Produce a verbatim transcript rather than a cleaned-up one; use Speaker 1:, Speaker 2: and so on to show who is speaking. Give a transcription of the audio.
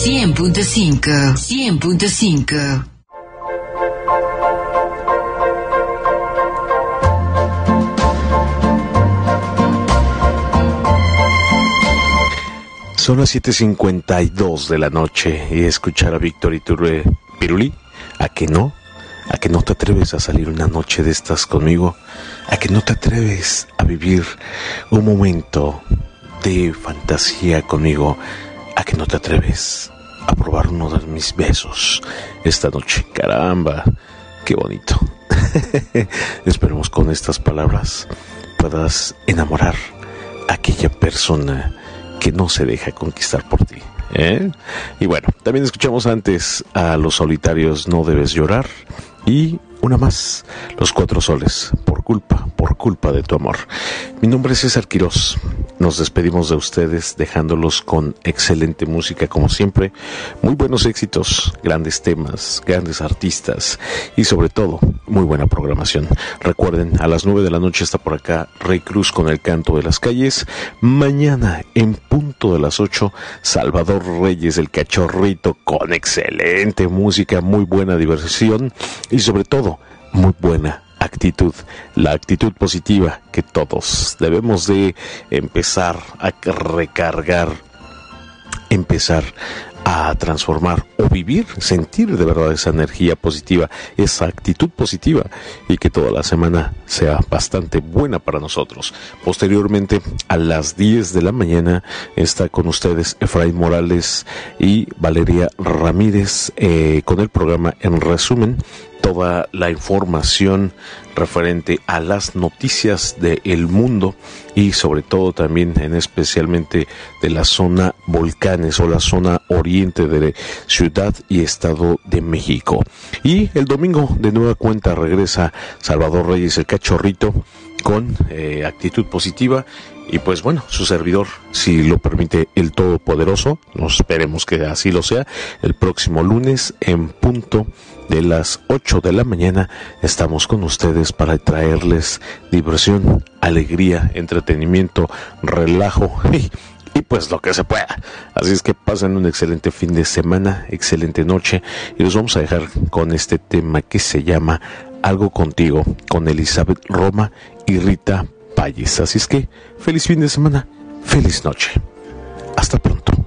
Speaker 1: cien punto cinco. cien punto cinco.
Speaker 2: Son las siete cincuenta y dos de la noche y escuchar a Víctor Iturbe Pirulí, ¿a que no? ¿A que no te atreves a salir una noche de estas conmigo? ¿A que no te atreves a vivir un momento de fantasía conmigo? ¿A que no te atreves a probar uno de mis besos esta noche? Caramba, qué bonito. Esperemos con estas palabras puedas enamorar a aquella persona que no se deja conquistar por ti, ¿eh? Y bueno, también escuchamos antes a Los Solitarios, No Debes Llorar, y una más, Los Cuatro Soles, Por culpa, por culpa de tu amor. Mi nombre es César Quirós. Nos despedimos de ustedes dejándolos con excelente música como siempre, muy buenos éxitos, grandes temas, grandes artistas y sobre todo muy buena programación. Recuerden, a las nueve de la noche está por acá Rey Cruz con El Canto de las Calles. Mañana en punto de las ocho, Salvador Reyes, El Cachorrito, con excelente música, muy buena diversión y sobre todo muy buena actitud, la actitud positiva que todos debemos de empezar a recargar, empezar a transformar o vivir, sentir de verdad esa energía positiva, esa actitud positiva y que toda la semana sea bastante buena para nosotros. Posteriormente a las diez de la mañana está con ustedes Efraín Morales y Valeria Ramírez eh, con el programa En Resumen, toda la información referente a las noticias del mundo y sobre todo también en especialmente de la zona volcanes o la zona oriente de Ciudad y Estado de México. Y el domingo de nueva cuenta regresa Salvador Reyes, El Cachorrito, con eh, actitud positiva. Y pues bueno, su servidor, si lo permite el Todopoderoso, nos esperemos que así lo sea, el próximo lunes en punto de las ocho de la mañana estamos con ustedes para traerles diversión, alegría, entretenimiento, relajo y, y pues lo que se pueda. Así es que pasen un excelente fin de semana, excelente noche y los vamos a dejar con este tema que se llama Algo Contigo, con Elizabeth Roma y Rita Valles. Así es que feliz fin de semana, feliz noche. Hasta pronto.